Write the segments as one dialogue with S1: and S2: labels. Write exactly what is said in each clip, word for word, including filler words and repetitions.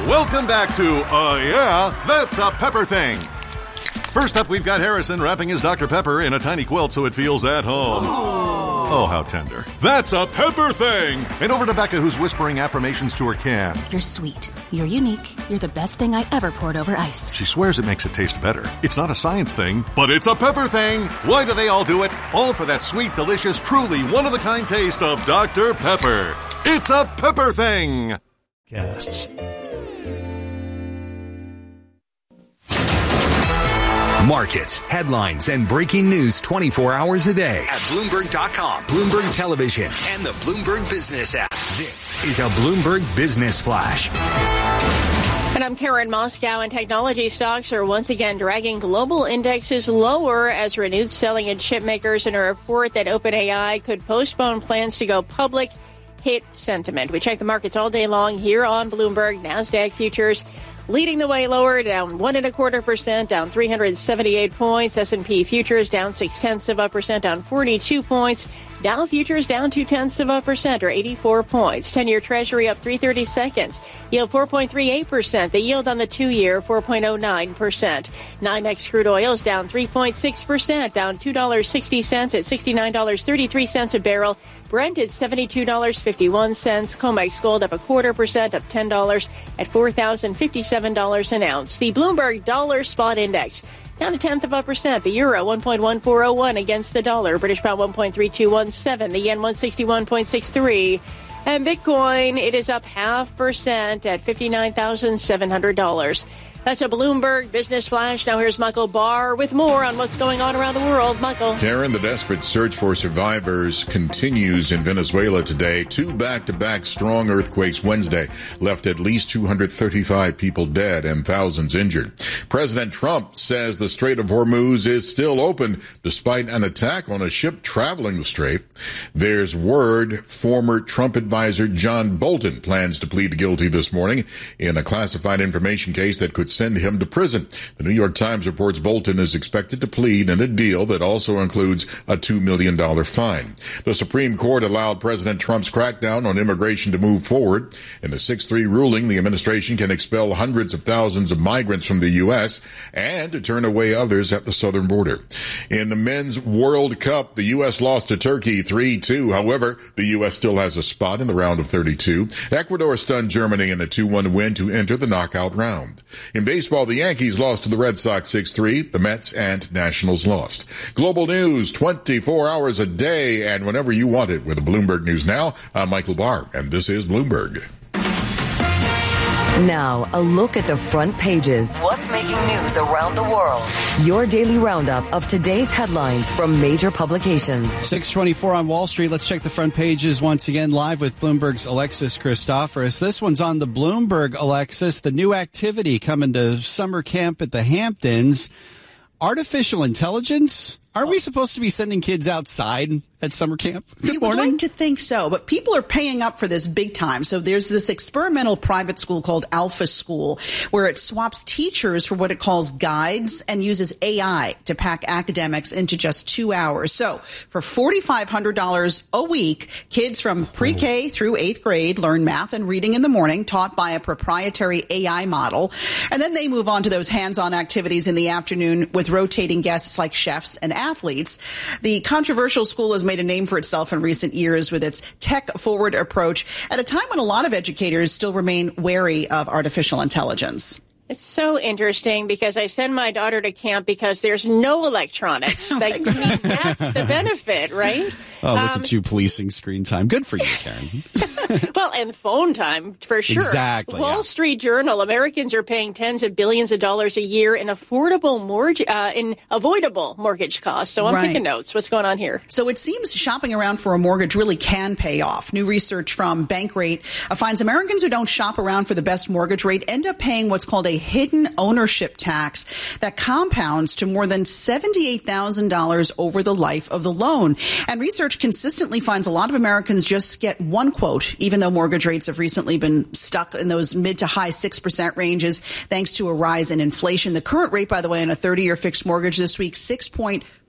S1: Welcome back to, uh, yeah, That's a Pepper Thing. First up, we've got Harrison wrapping his Doctor Pepper in a tiny quilt so it feels at home. Oh, oh how tender. That's a Pepper Thing. And over to Becca, who's whispering affirmations to her can.
S2: You're sweet. You're unique. You're the best thing I ever poured over ice.
S1: She swears it makes it taste better. It's not a science thing, but it's a Pepper Thing. Why do they all do it? All for that sweet, delicious, truly one-of-a-kind taste of Doctor Pepper. It's a Pepper Thing.
S3: Casts.
S4: Markets, headlines, and breaking news twenty-four hours a day at Bloomberg dot com, Bloomberg Television, and the Bloomberg Business app. This is a Bloomberg Business Flash.
S5: And I'm Karen Moscow, and technology stocks are once again dragging global indexes lower as renewed selling in chip makers and a report that OpenAI could postpone plans to go public hit sentiment. We check the markets all day long here on Bloomberg. NASDAQ futures leading the way lower, down one and a quarter percent, down three hundred seventy-eight points. S and P futures down six tenths of a percent, down forty-two points. Dow futures down two tenths of a percent, or eighty-four points. ten-year Treasury up three thirty-seconds. Yield four point three eight percent. The yield on the two-year four point oh nine percent. NYMEX crude oils down three point six percent, down two dollars and sixty cents at sixty-nine dollars and thirty-three cents a barrel. Brent at seventy-two dollars and fifty-one cents. COMEX gold up a quarter percent, up ten dollars at four thousand fifty-seven dollars an ounce. The Bloomberg Dollar Spot Index down a tenth of a percent. The euro one point one four oh one against the dollar. British pound one point three two one seven. The yen one sixty-one point six three. And Bitcoin, it is up half percent at fifty-nine thousand seven hundred dollars. That's a Bloomberg Business Flash. Now here's Michael Barr with more on what's going on around the world. Michael.
S6: Karen, the desperate search for survivors continues in Venezuela today. Two back-to-back strong earthquakes Wednesday left at least two hundred thirty-five people dead and thousands injured. President Trump says the Strait of Hormuz is still open despite an attack on a ship traveling the strait. There's word former Trump advisor John Bolton plans to plead guilty this morning in a classified information case that could send him to prison. The New York Times reports Bolton is expected to plead in a deal that also includes a two million dollars fine. The Supreme Court allowed President Trump's crackdown on immigration to move forward. In a six three ruling, the administration can expel hundreds of thousands of migrants from the U S and to turn away others at the southern border. In the Men's World Cup, the U S lost to Turkey three two. However, the U S still has a spot in the round of thirty-two. Ecuador stunned Germany in a two one win to enter the knockout round. In baseball, the Yankees lost to the Red Sox six three. The Mets and Nationals lost. Global news twenty-four hours a day and whenever you want it with the Bloomberg News Now. I'm Michael Barr, and this is Bloomberg.
S7: Now, a look at the front pages. What's making news around the world? Your daily roundup of today's headlines from major publications.
S8: six twenty-four on Wall Street. Let's check the front pages once again, live with Bloomberg's Alexis Christoforous. This one's on the Bloomberg, Alexis. The new activity coming to summer camp at the Hamptons. Artificial intelligence? Are we supposed to be sending kids outside at summer camp? Good
S9: you
S8: morning.
S9: would like to think so, but people are paying up for this big time. So there's this experimental private school called Alpha School, where it swaps teachers for what it calls guides and uses A I to pack academics into just two hours. So for four thousand five hundred dollars a week, kids from pre-K through eighth grade learn math and reading in the morning, taught by a proprietary A I model. And then they move on to those hands-on activities in the afternoon with rotating guests like chefs and athletes. The controversial school has made a name for itself in recent years with its tech-forward approach at a time when a lot of educators still remain wary of artificial intelligence.
S5: It's so interesting because I send my daughter to camp because there's no electronics. Like, to me, that's the benefit, right?
S8: Oh, look
S5: um,
S8: at you policing screen time. Good for you, Karen.
S5: Well, and phone time, for sure.
S8: Exactly.
S5: Wall
S8: yeah.
S5: Street Journal, Americans are paying tens of billions of dollars a year in affordable mortgage, uh, in avoidable mortgage costs. So I'm
S9: right.
S5: taking notes. What's going on here?
S9: So it seems shopping around for a mortgage really can pay off. New research from Bankrate uh, finds Americans who don't shop around for the best mortgage rate end up paying what's called a hidden ownership tax that compounds to more than seventy-eight thousand dollars over the life of the loan. And research consistently finds a lot of Americans just get one quote, even though mortgage rates have recently been stuck in those mid to high six percent ranges thanks to a rise in inflation. The current rate, by the way, on a thirty-year fixed mortgage this week, six point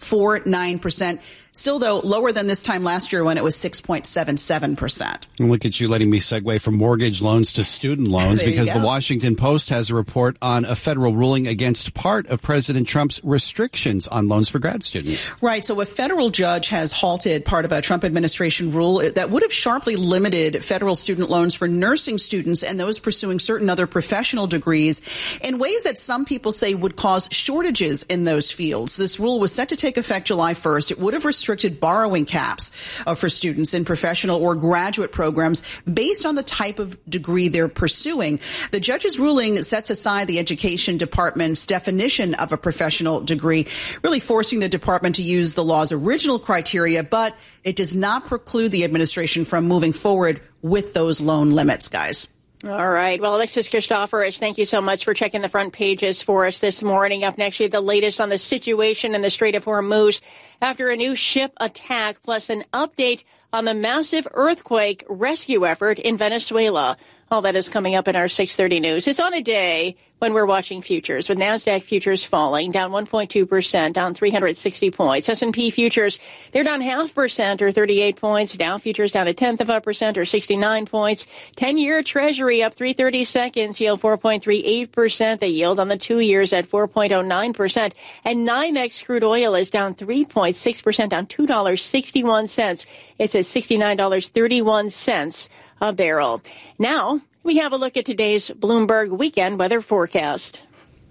S9: four nine percent. Still, though, lower than this time last year when it was six point seven seven percent.
S8: Look at you letting me segue from mortgage loans to student loans because the Washington Post has a report on a federal ruling against part of President Trump's restrictions on loans for grad students.
S9: Right. So a federal judge has halted part of a Trump administration rule that would have sharply limited federal student loans for nursing students and those pursuing certain other professional degrees in ways that some people say would cause shortages in those fields. This rule was set to take effect July first. It would have restricted borrowing caps uh, for students in professional or graduate programs based on the type of degree they're pursuing. The judge's ruling sets aside the Education Department's definition of a professional degree, really forcing the department to use the law's original criteria, but it does not preclude the administration from moving forward with those loan limits, guys.
S5: All right. Well, Alexis Christoforous, thank you so much for checking the front pages for us this morning. Up next, you have the latest on the situation in the Strait of Hormuz after a new ship attack, plus an update on the massive earthquake rescue effort in Venezuela. All that is coming up in our six thirty news. It's on a day when we're watching futures, with NASDAQ futures falling, down one point two percent, down three hundred sixty points. S and P futures, they're down half percent, or thirty-eight points. Dow futures down a tenth of a percent, or sixty-nine points. ten-year Treasury up three thirty-seconds, yield four point three eight percent. The yield on the two years at four point oh nine percent. And NYMEX crude oil is down three point six percent, down two dollars and sixty-one cents. It's at sixty-nine dollars and thirty-one cents a barrel. Now, we have a look at today's Bloomberg weekend weather forecast.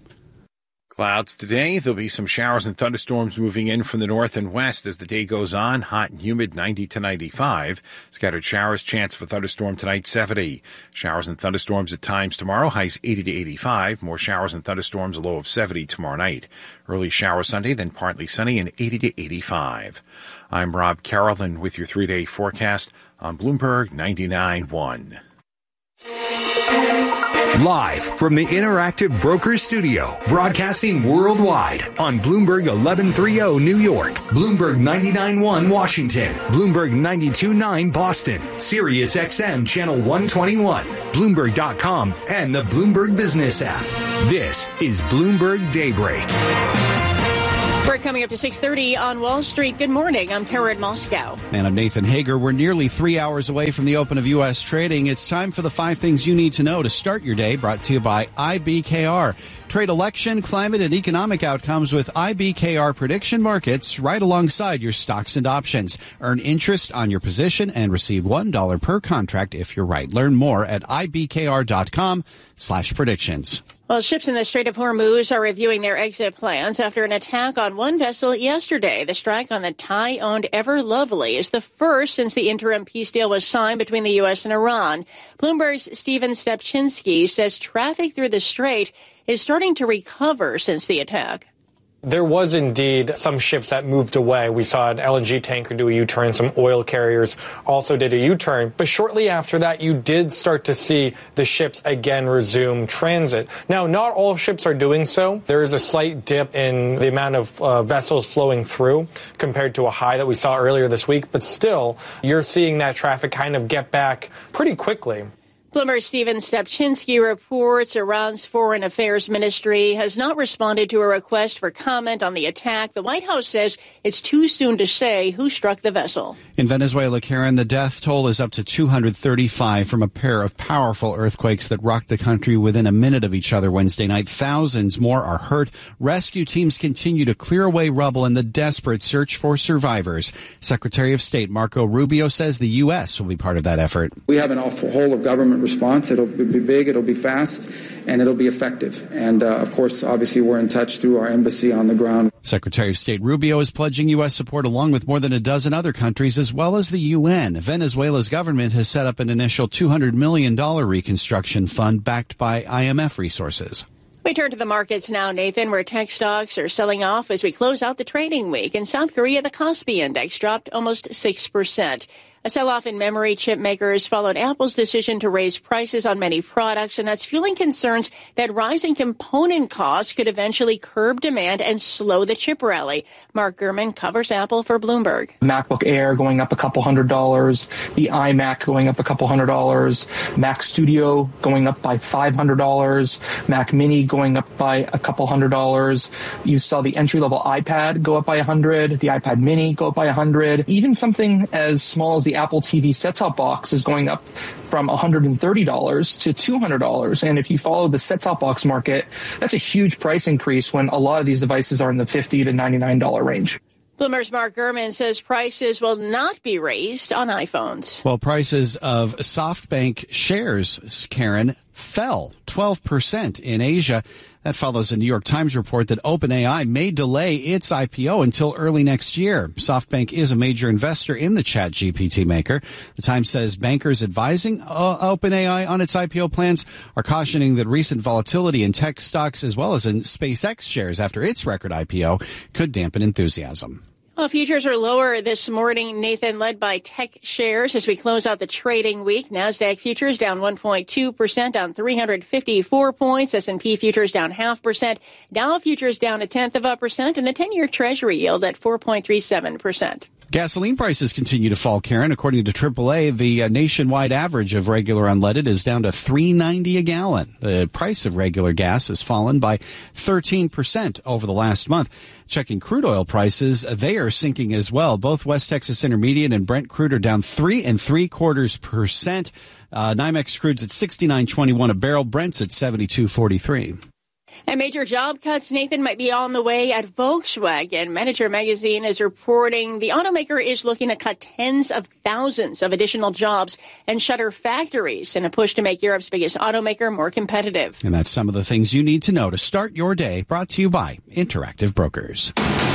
S3: Clouds today. There'll be some showers and thunderstorms moving in from the north and west as the day goes on. Hot and humid, ninety to ninety-five. Scattered showers, chance of a thunderstorm tonight, seventy. Showers and thunderstorms at times tomorrow, highs eighty to eighty-five. More showers and thunderstorms, a low of seventy tomorrow night. Early shower Sunday, then partly sunny and eighty to eighty-five. I'm Rob Carroll with your three-day forecast on Bloomberg ninety-nine point one.
S4: Live from the Interactive Brokers Studio, broadcasting worldwide on Bloomberg eleven thirty New York, Bloomberg ninety-nine point one Washington, Bloomberg ninety-two point nine Boston, Sirius X M Channel one twenty-one, Bloomberg dot com, and the Bloomberg Business app. This is Bloomberg Daybreak.
S5: We're coming up to six thirty on Wall Street. Good morning. I'm Karen Moscow.
S8: And I'm Nathan Hager. We're nearly three hours away from the open of U S trading. It's time for the five things you need to know to start your day, brought to you by I B K R. Trade election, climate, and economic outcomes with I B K R prediction markets right alongside your stocks and options. Earn interest on your position and receive one dollar per contract if you're right. Learn more at ibkr.com slash predictions.
S5: Well, ships in the Strait of Hormuz are reviewing their exit plans after an attack on one vessel yesterday. The strike on the Thai-owned Ever Lovely is the first since the interim peace deal was signed between the U S and Iran. Bloomberg's Stephen Stepchinsky says traffic through the strait is starting to recover since the attack.
S10: There was indeed some ships that moved away. We saw an L N G tanker do a U-turn. Some oil carriers also did a U-turn. But shortly after that, you did start to see the ships again resume transit. Now, not all ships are doing so. There is a slight dip in the amount of uh, vessels flowing through compared to a high that we saw earlier this week. But still, you're seeing that traffic kind of get back pretty quickly.
S5: Bloomberg's Stephen Stepchinsky reports Iran's Foreign Affairs Ministry has not responded to a request for comment on the attack. The White House says it's too soon to say who struck the vessel.
S8: In Venezuela, Karen, the death toll is up to two hundred thirty-five from a pair of powerful earthquakes that rocked the country within a minute of each other Wednesday night. Thousands more are hurt. Rescue teams continue to clear away rubble in the desperate search for survivors. Secretary of State Marco Rubio says the U S will be part of that effort.
S11: We have an awful whole of government response. It'll be big, it'll be fast, and it'll be effective. And, uh, of course, obviously, we're in touch through our embassy on the ground.
S8: Secretary of State Rubio is pledging U S support along with more than a dozen other countries, as well as the U N. Venezuela's government has set up an initial two hundred million dollars reconstruction fund backed by I M F resources.
S5: We turn to the markets now, Nathan, where tech stocks are selling off as we close out the trading week. In South Korea, the Kospi index dropped almost six percent. A sell-off in memory chip makers followed Apple's decision to raise prices on many products, and that's fueling concerns that rising component costs could eventually curb demand and slow the chip rally. Mark Gurman covers Apple for Bloomberg.
S12: MacBook Air going up a couple hundred dollars, the iMac going up a couple hundred dollars, Mac Studio going up by five hundred dollars, Mac Mini going up by a couple hundred dollars. You saw the entry-level iPad go up by a hundred, the iPad Mini go up by a hundred. Even something as small as the Apple T V set-top box is going up from one hundred thirty dollars to two hundred dollars. And if you follow the set-top box market, that's a huge price increase when a lot of these devices are in the fifty to ninety-nine dollars range.
S5: Bloomberg's Mark Gurman says prices will not be raised on iPhones.
S8: Well, prices of SoftBank shares, Karen, fell twelve percent in Asia. That follows a New York Times report that OpenAI may delay its I P O until early next year. SoftBank is a major investor in the ChatGPT maker. The Times says bankers advising uh, OpenAI on its I P O plans are cautioning that recent volatility in tech stocks as well as in SpaceX shares after its record I P O could dampen enthusiasm.
S5: Well, futures are lower this morning, Nathan, led by tech shares as we close out the trading week. NASDAQ futures down one point two percent, down three hundred fifty-four points. S and P futures down half percent. Dow futures down a tenth of a percent, and the ten-year Treasury yield at four point three seven percent.
S8: Gasoline prices continue to fall, Karen. According to triple A, the uh, nationwide average of regular unleaded is down to three ninety a gallon. The price of regular gas has fallen by thirteen percent over the last month. Checking crude oil prices, they are sinking as well. Both West Texas Intermediate and Brent crude are down three and three quarters percent. Uh, NYMEX crude's at sixty-nine twenty-one a barrel. Brent's at seventy-two forty-three.
S5: And major job cuts, Nathan, might be on the way at Volkswagen. Manager Magazine is reporting the automaker is looking to cut tens of thousands of additional jobs and shutter factories in a push to make Europe's biggest automaker more competitive.
S8: And that's some of the things you need to know to start your day. Brought to you by Interactive Brokers.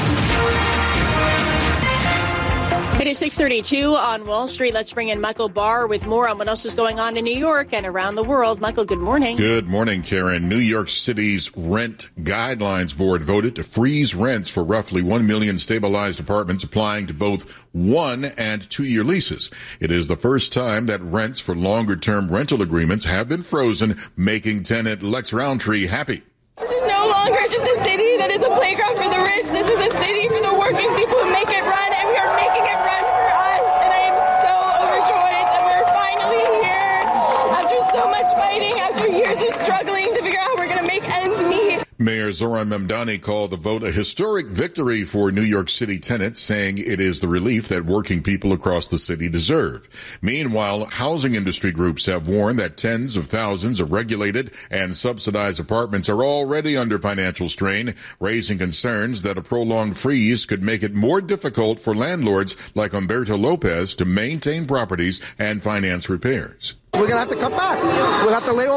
S5: It is six thirty-two on Wall Street. Let's bring in Michael Barr with more on what else is going on in New York and around the world. Michael, good morning.
S6: Good morning, Karen. New York City's Rent Guidelines Board voted to freeze rents for roughly one million stabilized apartments applying to both one and two-year leases. It is the first time that rents for longer-term rental agreements have been frozen, making tenant Lex Roundtree happy.
S13: This is no longer just a city that is a playground for the rich. This is a city for the working people who make it run, and we are making it run for us. And I am so overjoyed that we're finally here after so much fighting, after years of struggling to figure out how we're going to make ends meet.
S6: Mayor Zoran Mamdani called the vote a historic victory for New York City tenants, saying it is the relief that working people across the city deserve. Meanwhile, housing industry groups have warned that tens of thousands of regulated and subsidized apartments are already under financial strain, raising concerns that a prolonged freeze could make it more difficult for landlords like Humberto Lopez to maintain properties and finance repairs.
S14: We're going to have to cut back. We'll have to lay off